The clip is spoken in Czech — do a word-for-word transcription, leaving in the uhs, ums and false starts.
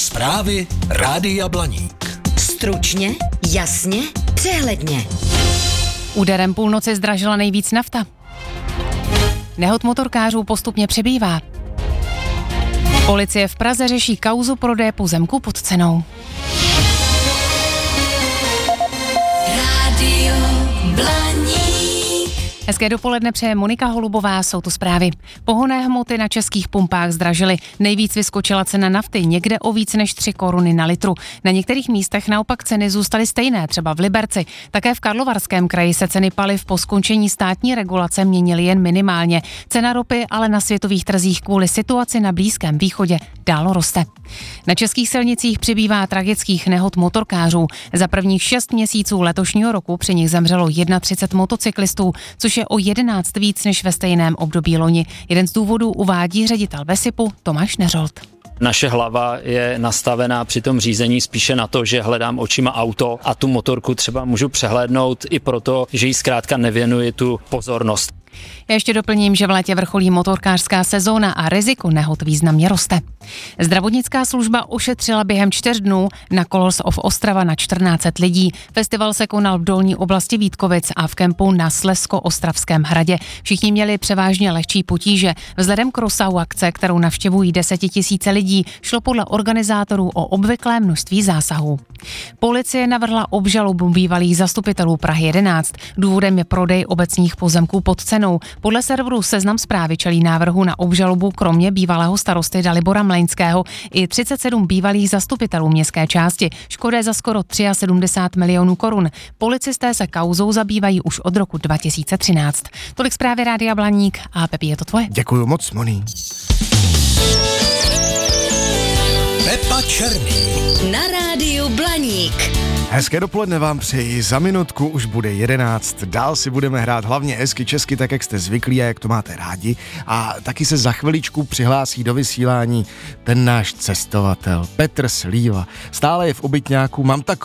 Zprávy Rádia Blaník. Stručně, jasně, přehledně. Úderem půlnoci zdražila nejvíc nafta. Nehod motorkářů postupně přibývá. Policie v Praze řeší kauzu prodeje pozemku pod cenou. Rádio Blaník. Hezké dopoledne přeje Monika Holubová, jsou tu zprávy. Pohonné hmoty na českých pumpách zdražily. Nejvíc vyskočila cena nafty, někde o víc než tři koruny na litru. Na některých místech naopak ceny zůstaly stejné, třeba v Liberci. Také v Karlovarském kraji se ceny paliv po skončení státní regulace měnily jen minimálně. Cena ropy ale na světových trzích kvůli situaci na Blízkém východě dál roste. Na českých silnicích přibývá tragických nehod motorkářů. Za prvních šest měsíců letošního roku při nich zemřelo třicet jedna motocyklistů, což je o jedenáct víc než ve stejném období loni. Jeden z důvodů uvádí ředitel Besipu Tomáš Neřolt. Naše hlava je nastavená při tom řízení spíše na to, že hledám očima auto a tu motorku třeba můžu přehlédnout i proto, že jí zkrátka nevěnuji tu pozornost. Já ještě doplním, že v létě vrcholí motorkářská sezóna a riziko nehod významně roste. Zdravotnická služba ošetřila během čtyř dnů na Colors of Ostrava na čtrnáct set lidí. Festival se konal v dolní oblasti Vítkovic a v kempu na Slezsko-Ostravském hradě. Všichni měli převážně lehčí potíže. Vzhledem k rozsahu akce, kterou navštěvují desetitisíce lidí, šlo podle organizátorů o obvyklé množství zásahů. Policie navrhla obžalobu bývalých zastupitelů Prahy jedenáct. Důvodem je prodej obecních pozemků pod cenou. Podle serveru Seznam Zprávy čelí návrhu na obžalobu kromě bývalého starosty Dalibora Mlejnského i třicet sedm bývalých zastupitelů městské části. Škoda je za skoro sedmdesát tři milionů korun. Policisté se kauzou zabývají už od roku dva tisíce třináct. Tolik zprávy Rádia Blaník a Pepi, je to tvoje. Děkuju moc, Moni. Pepa Černý. Na Rádiu Blaník. Hezké dopoledne vám přeji, za minutku už bude jedenáct, dál si budeme hrát hlavně hezky česky, tak jak jste zvyklí a jak to máte rádi, a taky se za chviličku přihlásí do vysílání ten náš cestovatel Petr Slíva. Stále je v obytňáku, mám takový